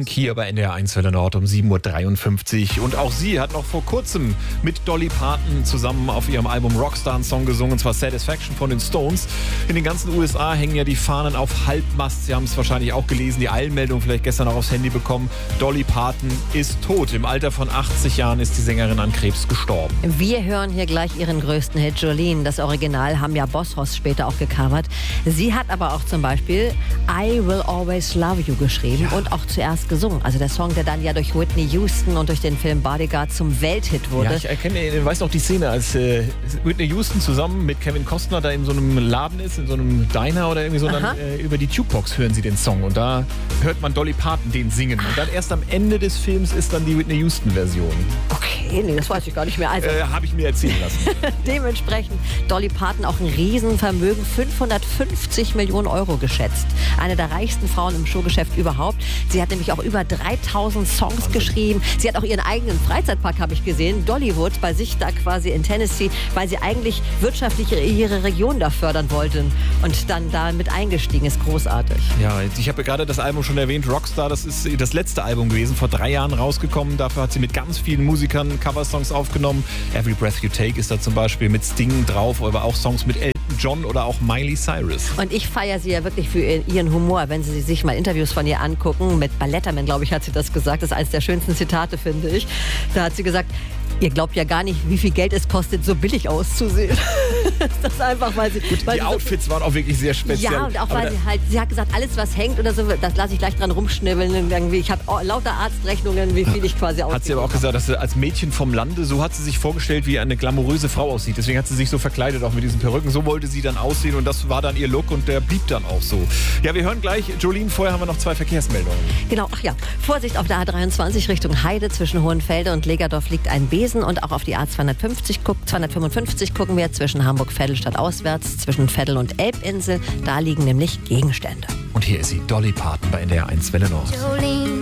Musik hier bei NDR 1 Welle Nord um 7.53 Uhr. Und auch sie hat noch vor kurzem mit Dolly Parton zusammen auf ihrem Album Rockstar einen Song gesungen, und zwar Satisfaction von den Stones. In den ganzen USA hängen ja die Fahnen auf Halbmast. Sie haben es wahrscheinlich auch gelesen, die Eilmeldung vielleicht gestern auch aufs Handy bekommen. Dolly Parton ist tot. Im Alter von 80 Jahren ist die Sängerin an Krebs gestorben. Wir hören hier gleich ihren größten Hit, Jolene. Das Original haben ja Boss Hoss später auch gecovert. Sie hat aber auch zum Beispiel I Will Always Love You geschrieben und auch zuerst gesungen. Also der Song, der dann ja durch Whitney Houston und durch den Film Bodyguard zum Welthit wurde. Ja, ich weiß noch die Szene, als Whitney Houston zusammen mit Kevin Costner da in so einem Laden ist, in so einem Diner oder irgendwie so, dann über die Jukebox hören sie den Song und da hört man Dolly Parton den singen. Und dann erst am Ende des Films ist dann die Whitney Houston-Version. Okay, nee, das weiß ich gar nicht mehr. Also, habe ich mir erzählen lassen. Dementsprechend Dolly Parton auch ein Riesenvermögen, 550 Millionen Euro geschätzt. Eine der reichsten Frauen im Showgeschäft überhaupt. Sie hat nämlich auch über 3000 Songs geschrieben. Sie hat auch ihren eigenen Freizeitpark, habe ich gesehen, Dollywood, bei sich da quasi in Tennessee, weil sie eigentlich wirtschaftlich ihre Region da fördern wollte und dann da mit eingestiegen ist. Großartig. Ja, ich habe gerade das Album schon erwähnt, Rockstar, das ist das letzte Album gewesen, vor 3 Jahren rausgekommen. Dafür hat sie mit ganz vielen Musikern Coversongs aufgenommen. Every Breath You Take ist da zum Beispiel mit Sting drauf, aber auch Songs mit Elton John oder auch Miley Cyrus. Und ich feiere sie ja wirklich für ihren Humor, wenn Sie sich mal Interviews von ihr angucken. Mit Balletterman, glaube ich, hat sie das gesagt. Das ist eines der schönsten Zitate, finde ich. Da hat sie gesagt, ihr glaubt ja gar nicht, wie viel Geld es kostet, so billig auszusehen. Das ist einfach, weil sie... Gut, die Outfits waren auch wirklich sehr speziell. Ja, und auch weil sie hat gesagt, alles was hängt oder so, das lasse ich gleich dran rumschnibbeln. Irgendwie. Ich habe lauter Arztrechnungen, wie viel ich quasi ausgebe. Hat sie aber auch gesagt, dass sie als Mädchen vom Lande, so hat sie sich vorgestellt, wie eine glamouröse Frau aussieht. Deswegen hat sie sich so verkleidet, auch mit diesen Perücken. So wollte sie dann aussehen und das war dann ihr Look und der blieb dann auch so. Ja, wir hören gleich Jolene, vorher haben wir noch 2 Verkehrsmeldungen. Genau, ach ja, Vorsicht auf der A23 Richtung Heide, zwischen Hohenfelde und Legerdorf liegt ein Besen und auch auf die A255 gucken wir zwischen Hamburg-Veddel stadtauswärts, zwischen Veddel und Elbinsel, da liegen nämlich Gegenstände. Und hier ist sie, Dolly Parton bei NDR 1 Welle Nord. Jolene.